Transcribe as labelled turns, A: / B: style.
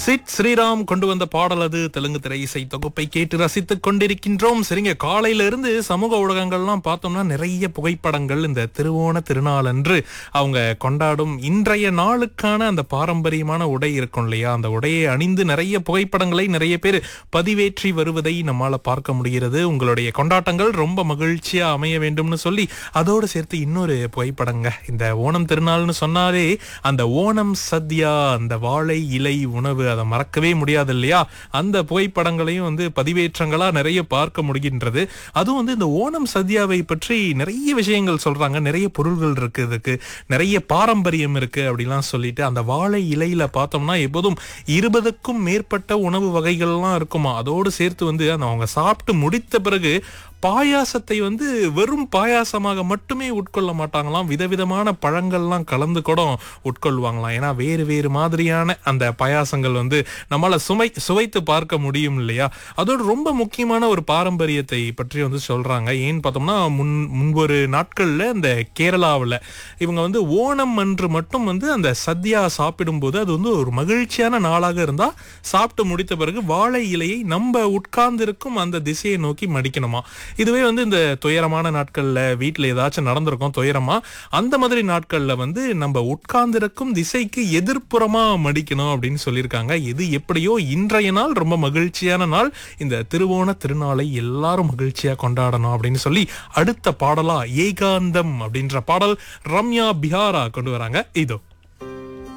A: Chit Sriram கொண்டு வந்த பாடல் அது. தெலுங்கு திரை இசை தொகுப்பை கேட்டு ரசித்துக் கொண்டிருக்கின்றோம். சரிங்க, காலையில இருந்து சமூக ஊடகங்கள்லாம் பார்த்தோம்னா நிறைய புகைப்படங்கள் இந்த திருவோண திருநாள் அன்று அவங்க கொண்டாடும் இன்றைய நாளுக்கான அந்த பாரம்பரியமான உடை இருக்கும் இல்லையா, அந்த உடையை அணிந்து நிறைய புகைப்படங்களை நிறைய பேர் பதிவேற்றி வருவதை நம்மால பார்க்க முடிகிறது. உங்களுடைய கொண்டாட்டங்கள் ரொம்ப மகிழ்ச்சியா அமைய வேண்டும்னு சொல்லி அதோடு சேர்த்து இன்னொரு புகைப்படங்க. இந்த ஓணம் திருநாள்னு சொன்னாலே அந்த ஓணம் சத்யா, அந்த வாழை இலை உணவு, அதை மறக்கவே முடியாது இல்லையா. அந்த புகைப்படங்களையும் பதிவேற்றங்களா நிறைய பார்க்க முடிகின்றது. அதுவும் இந்த ஓணம் சத்யாவை பற்றி நிறைய விஷயங்கள் சொல்றாங்க. நிறைய பொருள்கள் இருக்கு, இதுக்கு நிறைய பாரம்பரியம் இருக்கு அப்படிலாம் சொல்லிட்டு, அந்த வாழை இலையில பார்த்தோம்னா எப்போதும் 20க்கும் மேற்பட்ட உணவு வகைகள்லாம் இருக்குமா. அதோடு சேர்த்து அவங்க சாப்பிட்டு முடித்த பிறகு பாயாசத்தை வெறும் பாயாசமாக மட்டுமே உட்கொள்ள மாட்டாங்களாம். விதவிதமான பழங்கள்லாம் கலந்து கூட உட்கொள்வாங்களாம். ஏன்னா வேறு வேறு மாதிரியான அந்த பாயாசங்கள் நம்மளால சுவைத்து பார்க்க முடியும் இல்லையா. அதோடு ரொம்ப முக்கியமான ஒரு பாரம்பரியத்தை பற்றி சொல்றாங்க. ஏன்னு பார்த்தோம்னா முன்பொரு நாட்கள்ல இந்த கேரளாவில் இவங்க ஓணம் அன்று மட்டும் அந்த சத்யா சாப்பிடும்போது அது ஒரு மகிழ்ச்சியான நாளாக இருந்தா சாப்பிட்டு முடித்த பிறகு வாழை இலையை நம்ம உட்கார்ந்து இருக்கும் அந்த திசையை நோக்கி மடிக்கணுமா. இதுவே இந்த துயரமான நாட்கள்ல வீட்டுல ஏதாச்சும் நடந்திருக்கும் துயரமா, அந்த மாதிரி நாட்கள்ல நம்ம உட்கார்ந்திருக்கும் திசைக்கு எதிர்ப்புறமா மடிக்கணும் அப்படின்னு சொல்லியிருக்காங்க. இது எப்படியோ இன்றைய நாள் ரொம்ப மகிழ்ச்சியான நாள். இந்த திருவோண திருநாளை எல்லாரும் மகிழ்ச்சியா கொண்டாடணும் அப்படின்னு சொல்லி அடுத்த பாடலா ஏகாந்தம் அப்படின்ற பாடல் ரம்யா பிஹாரா கொண்டு வராங்க. இதோ